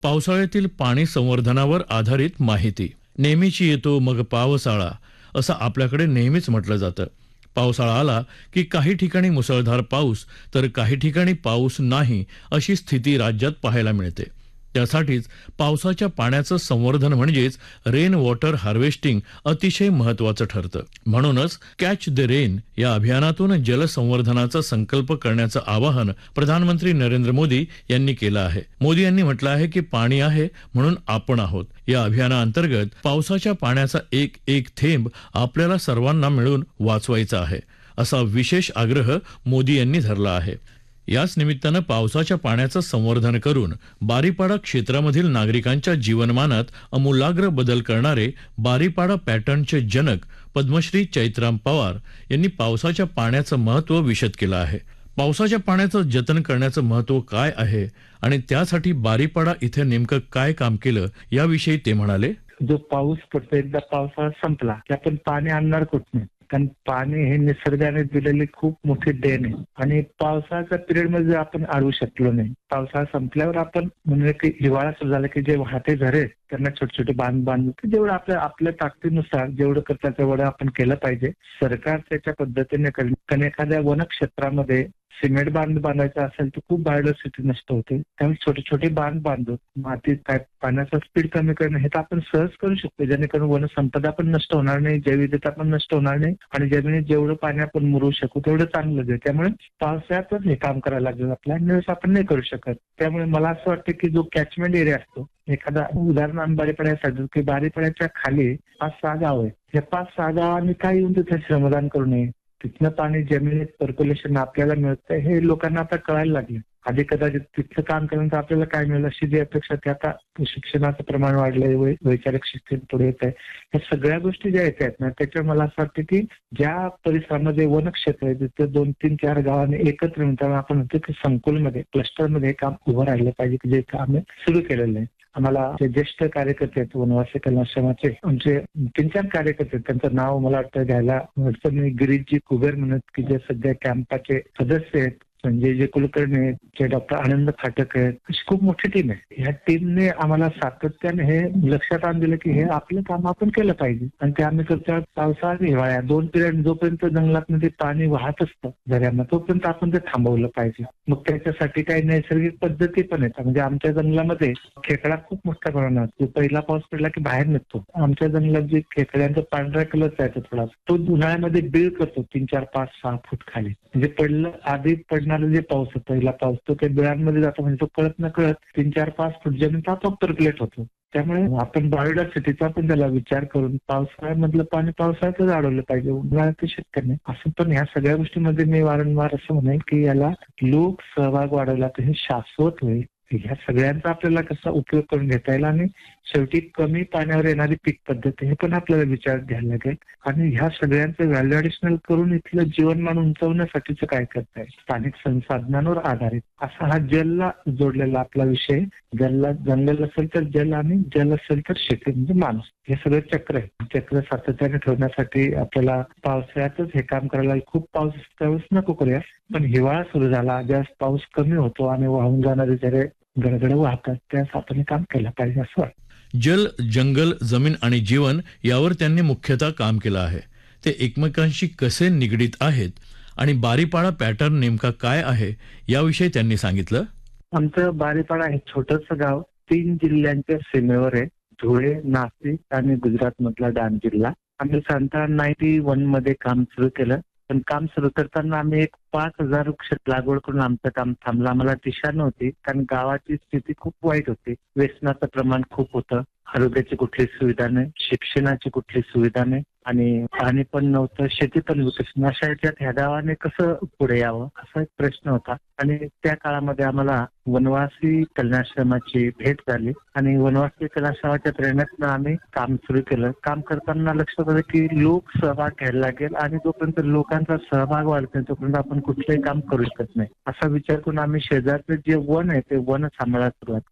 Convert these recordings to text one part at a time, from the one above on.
पावसाळ्यातील पाणी संवर्धनावर आधारित माहिती. नेहमीची येतो मग पावसाळा, असं आपल्याकडे नेहमीच म्हटलं जातं. पावसाळा आला की काही ठिकाणी मुसळधार पाऊस तर काही ठिकाणी पाऊस नाही अशी स्थिती राज्यात पाहायला मिळते. त्यासाठीच पावसाच्या पाण्याचं संवर्धन म्हणजेच रेन वॉटर हार्वेस्टिंग अतिशय महत्त्वाचं ठरतं. म्हणूनच कॅच द रेन या अभियानातून जलसंवर्धनाचा संकल्प करण्याचं आवाहन प्रधानमंत्री नरेंद्र मोदी यांनी केलं आहे. मोदी यांनी म्हटलं आहे की पाणी आहे म्हणून आपण आहोत. या अभियानाअंतर्गत पावसाच्या पाण्याचा एक एक थेंब आपल्याला सर्वांना मिळून वाचवायचा आहे, असा विशेष आग्रह मोदी यांनी धरला आहे. याच निमित्तानं पावसाच्या पाण्याचं संवर्धन करून बारीपाडा क्षेत्रामधील नागरिकांच्या जीवनमानात आमूलाग्र बदल करणारे बारीपाडा पॅटर्नचे जनक पद्मश्री चैत्राम पवार यांनी पावसाच्या पाण्याचं महत्त्व विशद केलं आहे. पावसाच्या पाण्याचं जतन करण्याचं महत्त्व काय आहे आणि त्यासाठी बारीपाडा इथे नेमकं काय काम केलं याविषयी ते म्हणाले. जो पाऊस पडतो, एकदा पावसाळा संपला की आपण पाणी आणणार कुठून? कारण पाणी हे निसर्गाने दिलेली खूप मोठी देण आहे आणि पावसाच्या पिरियड मध्ये आपण अडवू शकलो नाही. पावसाळा संपल्यावर आपण म्हणजे की हिवाळा सुरू झाला की जे वाहते झरे त्यांना छोटे छोटे बांध बांधू की जेवढं आपल्या ताकदीनुसार जेवढं करतात तेवढं आपण केलं पाहिजे. सरकार त्याच्या पद्धतीने कारण एखाद्या वनक्षेत्रामध्ये सिमेंट बांध बांधायचा असेल तर खूप बायोडायव्हर्सिटी नष्ट होते. त्यामुळे छोटे छोटे बांध बांधून मातीत काय पाण्याचा स्पीड कमी करणं हे तर आपण सहज करू शकतो, जेणेकरून वनसंपदा पण नष्ट होणार नाही, जैवविविधता पण नष्ट होणार नाही आणि जमिनीत जेवढं पाणी आपण मुरवू शकू तेवढं चांगलं आहे. त्यामुळे पावसाळ्यातच हे काम करायला लागेल आपल्याला, आपण नाही करू शकत. त्यामुळे मला असं वाटतं की जो कॅचमेंट एरिया असतो, एखादा उदाहरण बारीपाड्यासाठी की बारीपाड्याच्या खाली 5-6 गाव आहे, या 5-6 गावांनी काय येऊन तिथे श्रमदान करू नये, तिथनं पाणी जमिनीत सर्क्युलेशन आपल्याला मिळतंय हे लोकांना आता कळायला लागले. आधी कदाचित तिथलं काम केल्यानंतर आपल्याला काय मिळेल अशी जी अपेक्षा ती आता शिक्षणाचं प्रमाण वाढलंय, वैचारिक शिक्षण पुढे येत आहे. या सगळ्या गोष्टी ज्या येत आहेत ना त्याच्यावर मला असं वाटतं की ज्या परिसरामध्ये वनक्षेत्र आहे तिथे 2-3-4 गावांनी एकत्र मिळून आपण म्हणतो की संकुलमध्ये क्लस्टरमध्ये हे काम उभं राहिलं पाहिजे की जे काम सुरू केलेलं आहे. आम्हाला जे ज्येष्ठ कार्यकर्ते आहेत वनवासी कल्याणाश्रमाचे आमचे 3-4 कार्यकर्ते आहेत, त्यांचं नाव मला वाटतं घ्यायला मी गिरीशजी कुबेर म्हणत की जे सध्या कॅम्पाचे सदस्य आहेत, संजयजी कुलकर्णी आहेत, जे डॉक्टर आनंद फाटक आहेत, अशी खूप मोठी टीम आहे. ह्या टीमने आम्हाला सातत्याने हे लक्षात आणून दिलं की हे आपलं काम आपण केलं पाहिजे आणि ते आम्ही करतो. पावसाळा हिवाळा 2 पिरियड जोपर्यंत जंगलात पाणी वाहत असतं झऱ्यांना तोपर्यंत आपण ते थांबवलं पाहिजे. मग त्याच्यासाठी काही नैसर्गिक पद्धती पण आहेत. म्हणजे आमच्या जंगलामध्ये खेकडा खूप मोठ्या प्रमाणात असतो. पहिला पाऊस पडला की बाहेर निघतो. आमच्या जंगलात जे खेकड्यांचा पांढरा कलर येतो थोडा, तो उन्हाळ्यामध्ये बीळ करतो 3-4-5-6 फूट खाली. म्हणजे पडलं आधी पडणारा जे पाऊस होता पहिला पाऊस तो काही बिळांमध्ये जातो, म्हणजे तो कळत न कळत 3-4-5 फूट जमीन आपोआप सर्क्युलेट होतो. त्यामुळे आपण बायोडायव्हर्सिटीचा पण त्याला विचार करून पावसाळ्यामधलं पाणी पावसाळ्यातच अडवलं पाहिजे, उन्हाळ्यात शक्य नाही. असं पण ह्या सगळ्या गोष्टींमध्ये मी वारंवार असं म्हणेन की याला लोक सहभाग वाढवला तर हे शाश्वत होईल. ह्या सगळ्यांचा आपल्याला कसा उपयोग करून घेता येईल आणि शेवटी कमी पाण्यावर येणारी पीक पद्धती हे पण आपल्याला विचार घ्यायला लागेल. आणि ह्या सगळ्यांचं व्हॅल्यू ॲडिशनल करून इथलं जीवनमान उंचवण्यासाठीचं काय करताय, स्थानिक संसाधनांवर आधारित असा हा जलला जोडलेला आपला विषय. जलला जंगल असेल तर जल आणि जल असेल तर शेती म्हणजे माणूस, हे सगळं चक्र आहे. चक्र सातत्याने ठेवण्यासाठी आपल्याला पावसाळ्यातच हे काम करायला. खूप पाऊस त्यावेळेस नको करूया, पण हिवाळा सुरू झाला ज्यावेळेस पाऊस कमी होतो आणि वाहून जाणारे जरे गडगड वाहतात त्यावेळेस आपण हे काम केलं पाहिजे असं वाटतं. जल, जंगल, जमीन आणि जीवन यावर त्यांनी मुख्यतः काम केलं आहे. ते एकमेकांशी कसे निगडीत आहेत आणि बारीपाडा पॅटर्न नेमका काय आहे याविषयी त्यांनी सांगितलं. आमचं बारीपाडा हे छोटंसं गाव 3 जिल्ह्यांच्या सीमेवर आहे, धुळे, नाशिक आणि गुजरात मधला डांग जिल्हा. आम्ही साधारण 91 मध्ये काम सुरू केलं, पण काम सुरू करताना आम्ही एक 5,000 वृक्ष लागवड करून आमचं काम थांबलं. आम्हाला दिशा नव्हती, कारण गावाची स्थिती खूप वाईट होती. व्यसनाचं प्रमाण खूप होतं, आरोग्याची कुठली सुविधा नाही, शिक्षणाची कुठली सुविधा नाही आणि पाणी पण नव्हतं, शेती पण विकसित. अशा याच्यात ह्या गावाने कसं पुढे यावं असा एक प्रश्न होता. आणि त्या काळामध्ये आम्हाला वनवासी कल्याणाश्रमाची भेट झाली आणि वनवासी कल्याणाश्रमाच्या प्रेरणेतनं आम्ही काम सुरू केलं. काम करताना लक्षात आलं की लोक सहभाग घ्यायला लागेल आणि जोपर्यंत लोकांचा सहभाग वाढत नाही तोपर्यंत आपण कुठलंही काम करू शकत नाही. असा विचार करून आम्ही शेजारचं जे वन आहे ते वन सांभाळायला सुरुवात केली.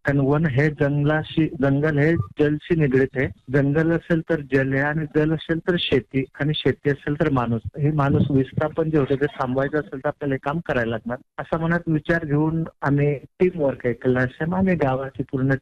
कारण वन हे जंगल हे जलशी निगडीत आहे. जंगल असेल तर जल आहे आणि जल असेल तर शेती आणि शेती असेल तर माणूस. हे माणूस विस्थापन जे होतं ते थांबवायचं असेल तर आपल्याला हे काम करायला लागणार. असा मनात विचार घेऊन आम्ही टीम वर्क आहे कैलासम आणि गावाची पूर्ण